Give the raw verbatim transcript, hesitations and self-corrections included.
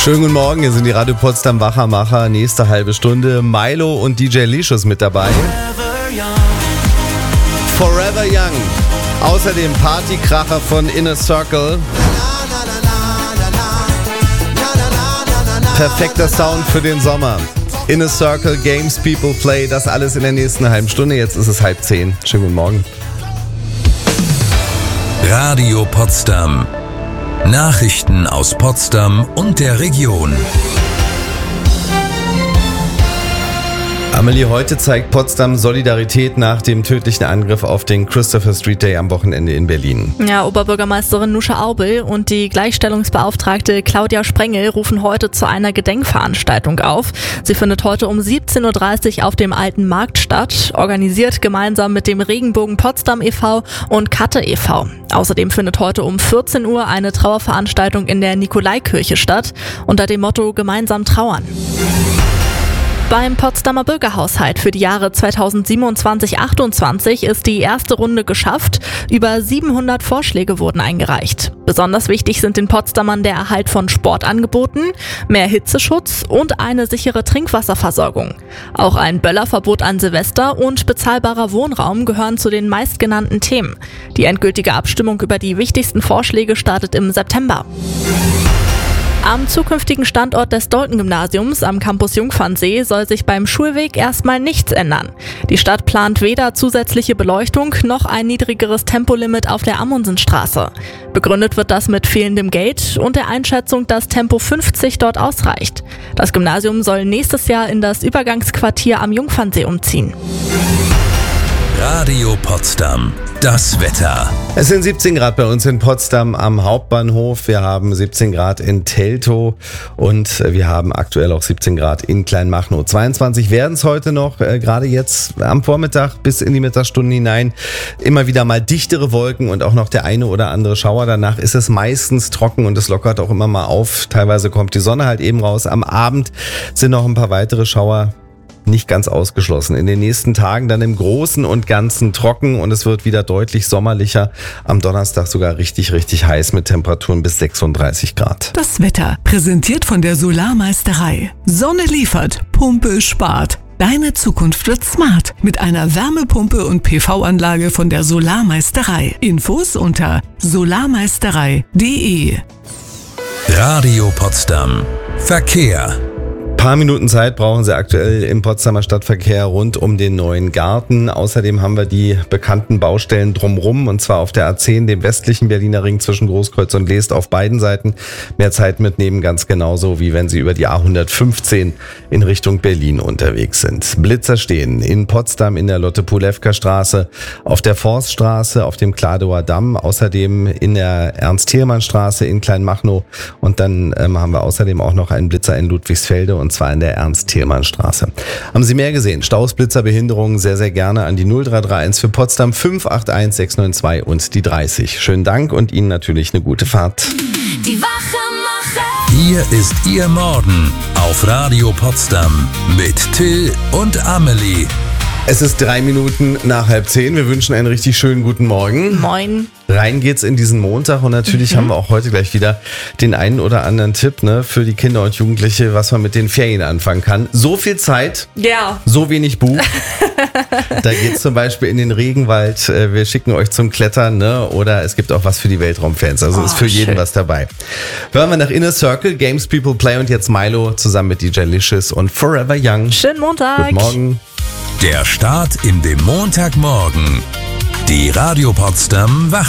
Schönen guten Morgen, hier sind die Radio Potsdam Wachermacher. Nächste halbe Stunde Milo und D J Licious mit dabei. Forever Young. Außerdem Partykracher von Inner Circle. Perfekter Sound für den Sommer. Inner Circle, Games People Play, das alles in der nächsten halben Stunde. Jetzt ist es halb zehn. Schönen guten Morgen. Radio Potsdam. Nachrichten aus Potsdam und der Region. Amelie, heute zeigt Potsdam Solidarität nach dem tödlichen Angriff auf den Christopher Street Day am Wochenende in Berlin. Ja, Oberbürgermeisterin Nusche Aubel und die Gleichstellungsbeauftragte Claudia Sprengel rufen heute zu einer Gedenkveranstaltung auf. Sie findet heute um siebzehn Uhr dreißig auf dem Alten Markt statt, organisiert gemeinsam mit dem Regenbogen Potsdam e V und Katte e V. Außerdem findet heute um vierzehn Uhr eine Trauerveranstaltung in der Nikolaikirche statt, unter dem Motto Gemeinsam trauern. Beim Potsdamer Bürgerhaushalt für die Jahre zweitausendsiebenundzwanzig achtundzwanzig ist die erste Runde geschafft. Über siebenhundert Vorschläge wurden eingereicht. Besonders wichtig sind den Potsdamern der Erhalt von Sportangeboten, mehr Hitzeschutz und eine sichere Trinkwasserversorgung. Auch ein Böllerverbot an Silvester und bezahlbarer Wohnraum gehören zu den meistgenannten Themen. Die endgültige Abstimmung über die wichtigsten Vorschläge startet im September. Am zukünftigen Standort des Dalton-Gymnasiums am Campus Jungfernsee soll sich beim Schulweg erstmal nichts ändern. Die Stadt plant weder zusätzliche Beleuchtung noch ein niedrigeres Tempolimit auf der Amundsenstraße. Begründet wird das mit fehlendem Geld und der Einschätzung, dass Tempo fünfzig dort ausreicht. Das Gymnasium soll nächstes Jahr in das Übergangsquartier am Jungfernsee umziehen. Radio Potsdam. Das Wetter. Es sind siebzehn Grad bei uns in Potsdam am Hauptbahnhof. Wir haben siebzehn Grad in Teltow und wir haben aktuell auch siebzehn Grad in Kleinmachnow. zweiundzwanzig werden es heute noch, äh, gerade jetzt am Vormittag bis in die Mittagsstunden hinein. Immer wieder mal dichtere Wolken und auch noch der eine oder andere Schauer. Danach ist es meistens trocken und es lockert auch immer mal auf. Teilweise kommt die Sonne halt eben raus. Am Abend sind noch ein paar weitere Schauer. Nicht ganz ausgeschlossen. In den nächsten Tagen dann im Großen und Ganzen trocken und es wird wieder deutlich sommerlicher. Am Donnerstag sogar richtig, richtig heiß mit Temperaturen bis sechsunddreißig Grad. Das Wetter präsentiert von der Solarmeisterei. Sonne liefert, Pumpe spart. Deine Zukunft wird smart mit einer Wärmepumpe und P V-Anlage von der Solarmeisterei. Infos unter solarmeisterei punkt de. Radio Potsdam. Verkehr. Ein paar Minuten Zeit brauchen Sie aktuell im Potsdamer Stadtverkehr rund um den Neuen Garten. Außerdem haben wir die bekannten Baustellen drumrum und zwar auf der A zehn, dem westlichen Berliner Ring zwischen Großkreuz und Leest auf beiden Seiten. Mehr Zeit mitnehmen, ganz genauso wie wenn Sie über die A hundertfünfzehn in Richtung Berlin unterwegs sind. Blitzer stehen in Potsdam in der Lotte-Pulewka-Straße, auf der Forststraße, auf dem Kladower Damm, außerdem in der Ernst-Thälmann-Straße in Kleinmachnow und dann ähm, haben wir außerdem auch noch einen Blitzer in Ludwigsfelde und zwar in der Ernst-Thälmann-Straße. Haben Sie mehr gesehen? Staus, Blitzer, Behinderungen sehr, sehr gerne an die null drei drei eins für Potsdam fünf acht eins sechs neun zwei und die dreißig. Schönen Dank und Ihnen natürlich eine gute Fahrt. Die Wachermacher. Hier ist Ihr Morgen auf Radio Potsdam mit Till und Amelie. Es ist drei Minuten nach halb zehn. Wir wünschen einen richtig schönen guten Morgen. Moin. Rein geht's in diesen Montag und natürlich mhm. haben wir auch heute gleich wieder den einen oder anderen Tipp, ne, für die Kinder und Jugendliche, was man mit den Ferien anfangen kann. So viel Zeit, ja. So wenig Buch. Da geht's zum Beispiel in den Regenwald. Wir schicken euch zum Klettern, ne, oder es gibt auch was für die Weltraumfans. Also oh, ist für jeden schön. Was dabei. Hören wir nach Inner Circle, Games People Play und jetzt Milo zusammen mit D J Licious und Forever Young. Schönen Montag. Guten Morgen. Der Start in den Montagmorgen. Die Radio Potsdam Wach